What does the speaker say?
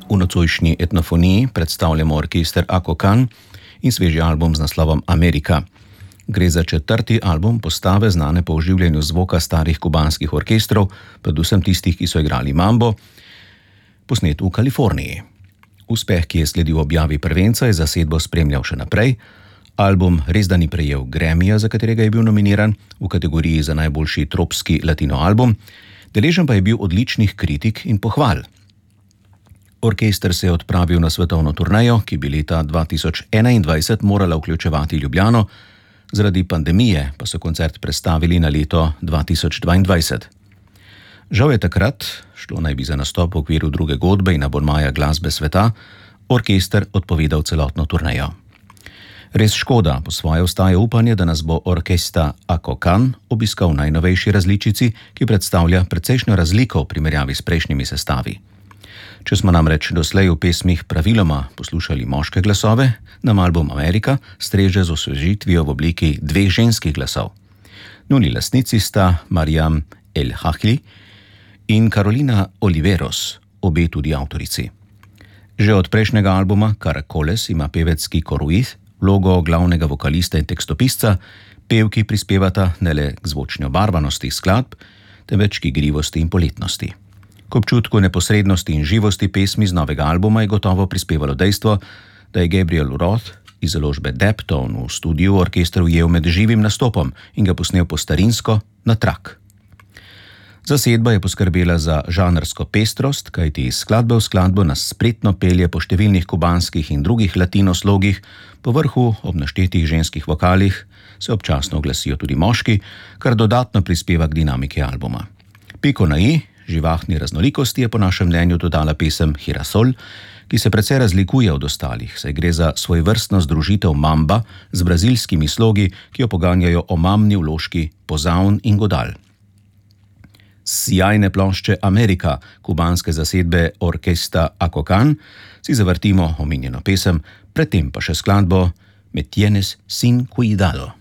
V nocojšnji etnofoniji predstavljamo orkester Ako-Kan in sveži album z naslovom Amerika. Gre za 4. album postave znane po oživljanju zvoka starih kubanskih orkestrov, predvsem tistih, ki so igrali mambo, posnet v Kaliforniji. Uspeh, ki je sledil objavi prvenca, je zasedbo spremljal še naprej. Album resda ni prejel Grammyja, za katerega je bil nominiran v kategoriji za najboljši tropski latino album, deležen pa je bil odličnih kritik in pohval. Orkester se je odpravil na svetovno turnejo, ki bi leta 2021 morala vključevati Ljubljano, zaradi pandemije pa so koncert prestavili na leto 2022. Žal je takrat, šlo naj bi za nastop v okviru druge godbe in abonmaja glasbe sveta, orkester odpovedal celotno turnejo. Res škoda, po svoje ostaja upanje, da nas bo orkester Ako-Kan obiskal v najnovejši različici, ki predstavlja precejšnjo razliko v primerjavi s prejšnjimi sestavi. Če smo namreč doslej v pesmih praviloma poslušali moške glasove, nam album Amerika streže z osvežitvijo v obliki 2 ženskih glasov. Njuni lastnici sta Mariam El Hachli in Carolina Oliveros, obe tudi avtorici. Že od prejšnjega albuma Caracoles ima pevec Kiko Ruiz vlogo glavnega vokalista in tekstopisca, pevki prispevata ne le k zvočni obarvanosti skladb, temveč k igrivosti in poletnosti. K občutku neposrednosti in živosti pesmi z novega albuma je gotovo prispevalo dejstvo, da je Gabriel Roth iz založbe Deptone v studiu orkester ujel med živim nastopom in ga posnel po starinsko na trak. Zasedba je poskrbela za žanrsko pestrost, kajti iz skladbe v skladbo nas spretno pelje po številnih kubanskih in drugih latino slogih, po vrhu ob naštetih ženskih vokalih se občasno oglasijo tudi moški, kar dodatno prispeva k dinamiki albuma. Piko na i živahni raznolikosti je po našem mnenju dodala pesem Girasol, ki se precej razlikuje od ostalih, saj gre za svojevrstno združitev mamba z brazilskimi slogi, ki jo poganjajo omamni vložki pozavn in godal. Sjajne plošče Amerika, kubanske zasedbe orkestra Ako-Kan, si zavrtimo omenjeno pesem, predtem pa še skladbo Me tienes sin cuidado.